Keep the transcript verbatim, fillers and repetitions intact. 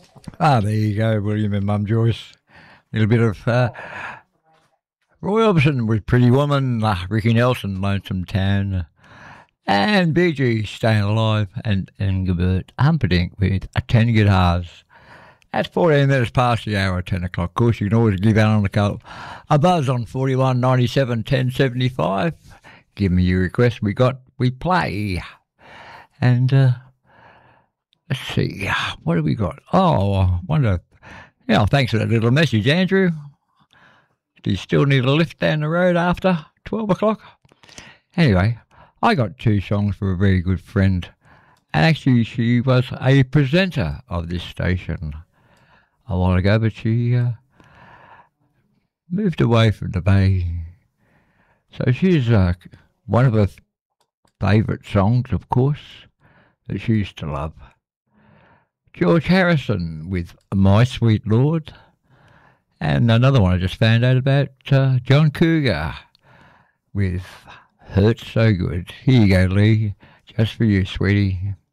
Ah, there you go, William and Mum Joyce. A little bit of uh, Roy Orbison with Pretty Woman, uh, Ricky Nelson, Lonesome Town, and Bee Gees, Staying Alive, and Engelbert Humperdinck with a ten guitars. That's fourteen minutes past the hour, ten o'clock. Of course, you can always give out on the call. A buzz on forty-one ninety-seven ten seventy-five. Give me your request. We got, we play. And uh, let's see, what have we got? Oh, I wonder. Yeah, thanks for that little message, Andrew. Do you still need a lift down the road after twelve o'clock? Anyway, I got two songs for a very good friend. And actually, she was a presenter of this station a while ago, but she uh, moved away from the Bay. So she's uh, one of her favourite songs, of course, that she used to love. George Harrison with My Sweet Lord. And another one I just found out about, uh, John Cougar with Hurt So Good. Here you go, Lee, just for you, sweetie.